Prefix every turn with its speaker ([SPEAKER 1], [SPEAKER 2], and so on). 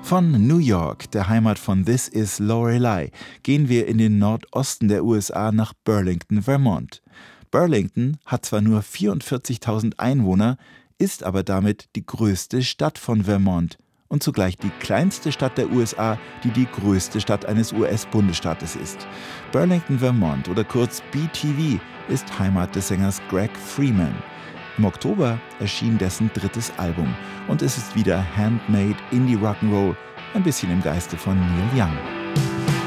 [SPEAKER 1] Von New York, der Heimat von This Is Lorelei, gehen wir in den Nordosten der USA nach Burlington, Vermont. Burlington hat zwar nur 44.000 Einwohner, ist aber damit die größte Stadt von Vermont und zugleich die kleinste Stadt der USA, die die größte Stadt eines US-Bundesstaates ist. Burlington, Vermont oder kurz BTV ist Heimat des Sängers Greg Freeman. Im Oktober erschien dessen drittes Album und es ist wieder Handmade Indie Rock'n'Roll, ein bisschen im Geiste von Neil Young.